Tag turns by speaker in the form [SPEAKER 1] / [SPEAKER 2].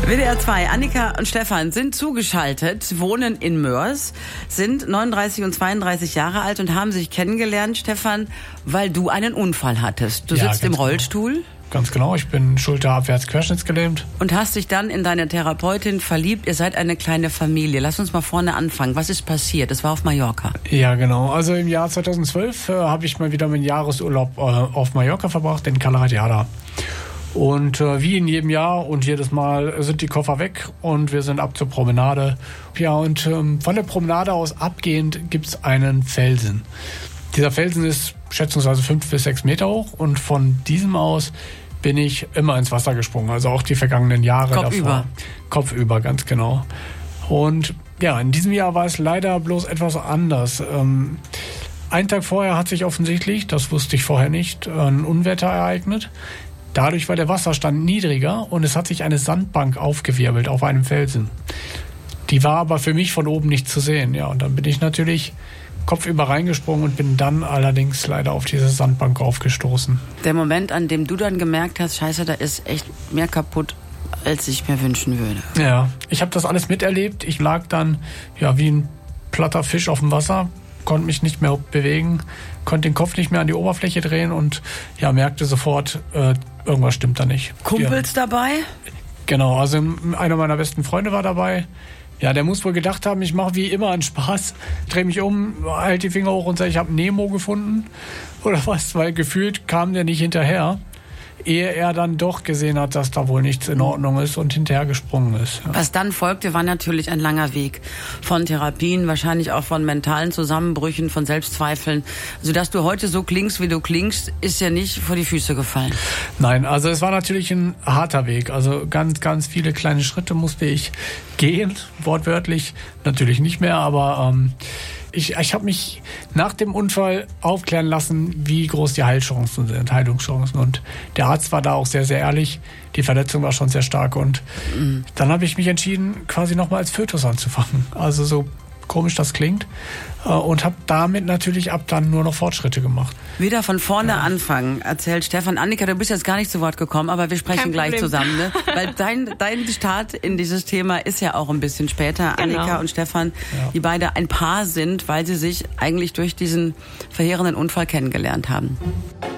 [SPEAKER 1] WDR 2, Annika und Stefan sind zugeschaltet, wohnen in Moers, sind 39 und 32 Jahre alt und haben sich kennengelernt, Stefan, weil du einen Unfall hattest. Du sitzt im Rollstuhl.
[SPEAKER 2] Genau. Ganz genau, ich bin schulterabwärts querschnittsgelähmt.
[SPEAKER 1] Und hast dich dann in deine Therapeutin verliebt. Ihr seid eine kleine Familie. Lass uns mal vorne anfangen. Was ist passiert? Das war auf Mallorca.
[SPEAKER 2] Ja, genau. Also im Jahr 2012 habe ich mal wieder meinen Jahresurlaub auf Mallorca verbracht, in Cala Ratjada. Und wie in jedem Jahr und jedes Mal sind die Koffer weg und wir sind ab zur Promenade. Ja, und von der Promenade aus abgehend gibt's einen Felsen. Dieser Felsen ist schätzungsweise 5 bis 6 Meter hoch und von diesem aus bin ich immer ins Wasser gesprungen. Also auch die vergangenen Jahre davor. Kopfüber, ganz genau. Und ja, in diesem Jahr war es leider bloß etwas anders. Einen Tag vorher hat sich offensichtlich, das wusste ich vorher nicht, ein Unwetter ereignet. Dadurch war der Wasserstand niedriger und es hat sich eine Sandbank aufgewirbelt auf einem Felsen. Die war aber für mich von oben nicht zu sehen. Ja, und dann bin ich natürlich kopfüber reingesprungen und bin dann allerdings leider auf diese Sandbank aufgestoßen.
[SPEAKER 1] Der Moment, an dem du dann gemerkt hast, scheiße, da ist echt mehr kaputt, als ich mir wünschen würde.
[SPEAKER 2] Ja, ich habe das alles miterlebt. Ich lag dann ja wie ein platter Fisch auf dem Wasser, konnte mich nicht mehr bewegen, konnte den Kopf nicht mehr an die Oberfläche drehen und ja, merkte sofort, irgendwas stimmt da nicht.
[SPEAKER 1] Kumpels dabei?
[SPEAKER 2] Genau, also einer meiner besten Freunde war dabei. Ja, der muss wohl gedacht haben, ich mache wie immer einen Spaß, drehe mich um, halte die Finger hoch und sage, ich habe Nemo gefunden oder was, weil gefühlt kam der nicht hinterher, ehe er dann doch gesehen hat, dass da wohl nichts in Ordnung ist und hinterher gesprungen ist. Ja.
[SPEAKER 1] Was dann folgte, war natürlich ein langer Weg von Therapien, wahrscheinlich auch von mentalen Zusammenbrüchen, von Selbstzweifeln. Also, dass du heute so klingst, wie du klingst, ist ja nicht vor die Füße gefallen.
[SPEAKER 2] Nein, also es war natürlich ein harter Weg. Also ganz, ganz viele kleine Schritte musste ich gehen, wortwörtlich natürlich nicht mehr, aber ich habe mich nach dem Unfall aufklären lassen, wie groß die Heilchancen sind, Heilungschancen. Und der Arzt war da auch sehr, sehr ehrlich. Die Verletzung war schon sehr stark. Und dann habe ich mich entschieden, quasi nochmal als Fötus anzufangen. Also so komisch das klingt. Und habe damit natürlich ab dann nur noch Fortschritte gemacht.
[SPEAKER 1] Wieder von vorne anfangen, erzählt Stefan. Annika, du bist jetzt gar nicht zu Wort gekommen, aber wir sprechen gleich zusammen. Ne? Weil dein Start in dieses Thema ist ja auch ein bisschen später. Genau. Annika und Stefan, die beide ein Paar sind, weil sie sich eigentlich durch diesen verheerenden Unfall kennengelernt haben.